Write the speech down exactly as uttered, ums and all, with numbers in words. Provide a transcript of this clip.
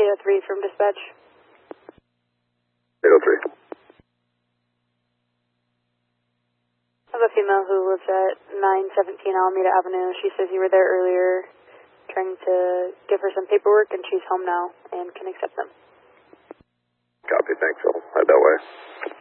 eight oh three from dispatch. eight oh three. I have a female who lives at nine seventeen Alameda Avenue. She says you were there earlier trying to give her some paperwork, and she's home now and can accept them. Copy, thanks. I'll head that way.